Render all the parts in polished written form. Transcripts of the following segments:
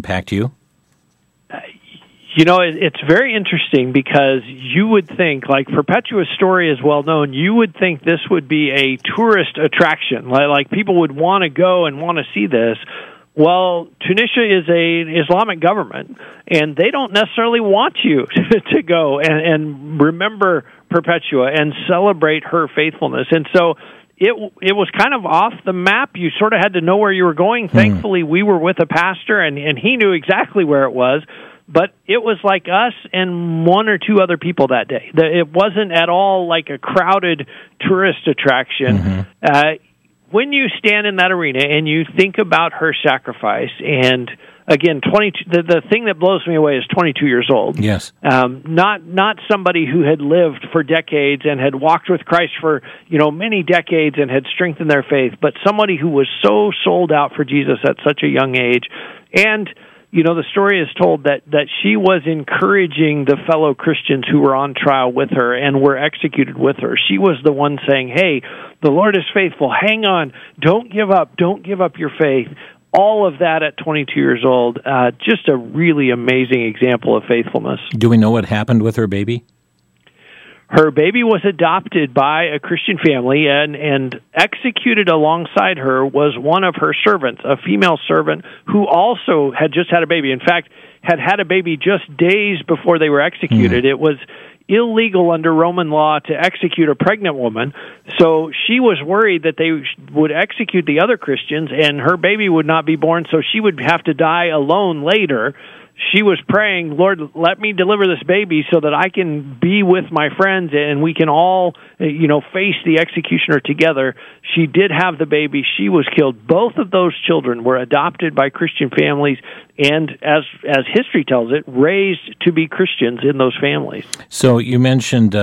impact you? It's very interesting because you would think, like Perpetua's story is well known, you would think this would be a tourist attraction, like people would want to go and want to see this. Well, Tunisia is an Islamic government, and they don't necessarily want you to go and remember Perpetua and celebrate her faithfulness. And so it was kind of off the map. You sort of had to know where you were going. Thankfully, we were with a pastor, and he knew exactly where it was. But it was like us and one or two other people that day. It wasn't at all like a crowded tourist attraction. When you stand in that arena and you think about her sacrifice, and again, 22. The thing that blows me away is 22 years old. Yes, not somebody who had lived for decades and had walked with Christ for many decades and had strengthened their faith, but somebody who was so sold out for Jesus at such a young age. And the story is told that she was encouraging the fellow Christians who were on trial with her and were executed with her. She was the one saying, hey, the Lord is faithful. Hang on. Don't give up. Don't give up your faith. All of that at 22 years old. Just a really amazing example of faithfulness. Do we know what happened with her baby? Her baby was adopted by a Christian family, and executed alongside her was one of her servants, a female servant who also had just had a baby. In fact, had a baby just days before they were executed. It was illegal under Roman law to execute a pregnant woman, so she was worried that they would execute the other Christians and her baby would not be born, so she would have to die alone later. She was praying, Lord, let me deliver this baby so that I can be with my friends and we can all, face the executioner together. She did have the baby. She was killed. Both of those children were adopted by Christian families and, as history tells it, raised to be Christians in those families. So you mentioned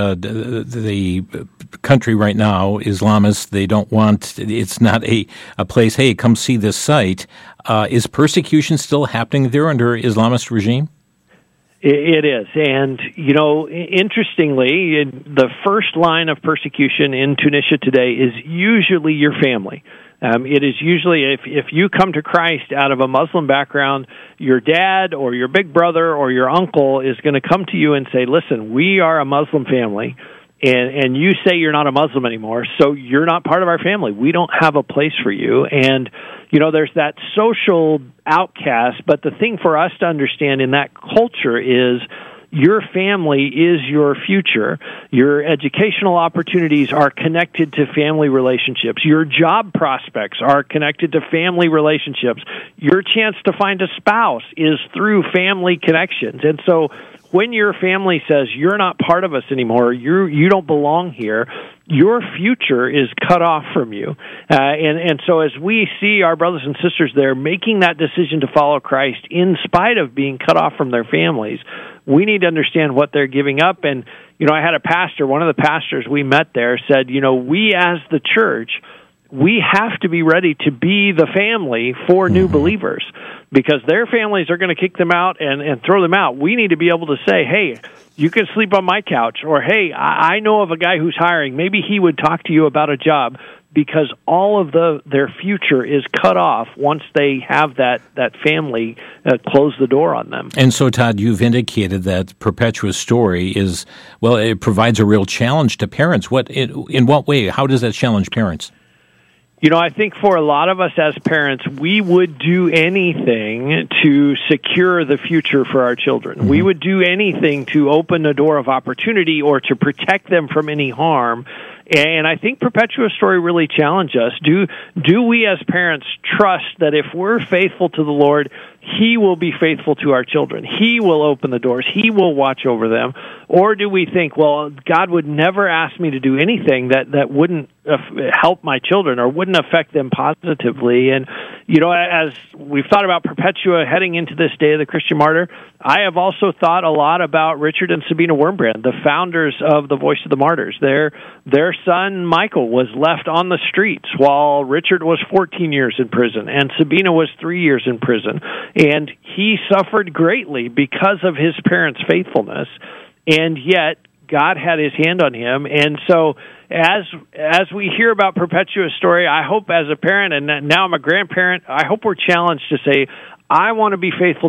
the country right now, Islamists, they don't want, it's not a place, hey, come see this site. Is persecution still happening there under Islamist regime? It is. And, interestingly, the first line of persecution in Tunisia today is usually your family. It is usually, if you come to Christ out of a Muslim background, your dad or your big brother or your uncle is going to come to you and say, listen, we are a Muslim family, and you say you're not a Muslim anymore, so you're not part of our family. We don't have a place for you. And, there's that social outcast, but the thing for us to understand in that culture is your family is your future. Your educational opportunities are connected to family relationships. Your job prospects are connected to family relationships. Your chance to find a spouse is through family connections. And so when your family says you're not part of us anymore, you don't belong here, your future is cut off from you. And so as we see our brothers and sisters there making that decision to follow Christ in spite of being cut off from their families, we need to understand what they're giving up. And, I had a pastor, one of the pastors we met there said, we as the church, we have to be ready to be the family for new believers because their families are going to kick them out and throw them out. We need to be able to say, hey, you can sleep on my couch, or hey, I know of a guy who's hiring. Maybe he would talk to you about a job, because all of their future is cut off once they have that family close the door on them. And so, Todd, you've indicated that Perpetua's story is, it provides a real challenge to parents. In what way? How does that challenge parents? I think for a lot of us as parents, we would do anything to secure the future for our children. We would do anything to open a door of opportunity or to protect them from any harm. And I think Perpetua's story really challenged us. Do we as parents trust that if we're faithful to the Lord, He will be faithful to our children? He will open the doors. He will watch over them. Or do we think, well, God would never ask me to do anything that wouldn't help my children or wouldn't affect them positively? And, as we've thought about Perpetua heading into this day of the Christian martyr, I have also thought a lot about Richard and Sabina Wurmbrand, the founders of the Voice of the Martyrs. Their son, Michael, was left on the streets while Richard was 14 years in prison and Sabina was 3 years in prison. And he suffered greatly because of his parents' faithfulness, and yet God had His hand on him. And so as we hear about Perpetua's story, I hope as a parent, and now I'm a grandparent, I hope we're challenged to say, I want to be faithful